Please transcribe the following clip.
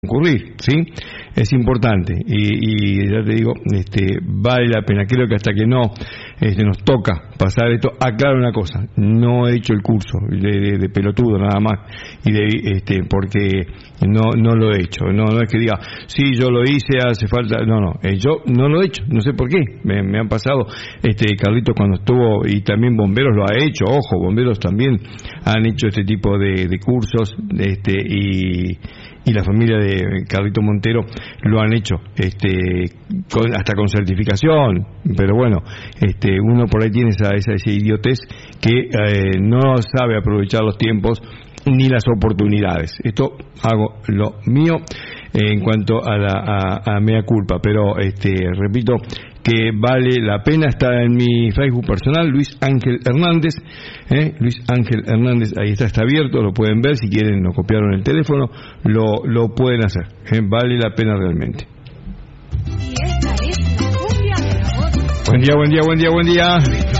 concurrir, ¿sí? Es importante y ya te digo, vale la pena. Creo que hasta que no nos toca pasar esto, aclaro una cosa, no he hecho el curso de pelotudo nada más y porque no lo he hecho, no es que diga sí yo lo hice, hace falta, yo no lo he hecho, no sé por qué, me han pasado, Carlitos cuando estuvo, y también Bomberos lo ha hecho, ojo, Bomberos también han hecho este tipo de cursos, y la familia de Carlito Montero lo han hecho, hasta con certificación, pero bueno, uno por ahí tiene esa idiotez que no sabe aprovechar los tiempos ni las oportunidades. Esto hago lo mío en cuanto a mea culpa, pero repito que vale la pena. Está en mi Facebook personal, Luis Ángel Hernández, Luis Ángel Hernández, ahí está abierto, lo pueden ver, si quieren, no copiaron el teléfono, lo pueden hacer, vale la pena realmente. Y esta es la cumbia de la voz. Buen día.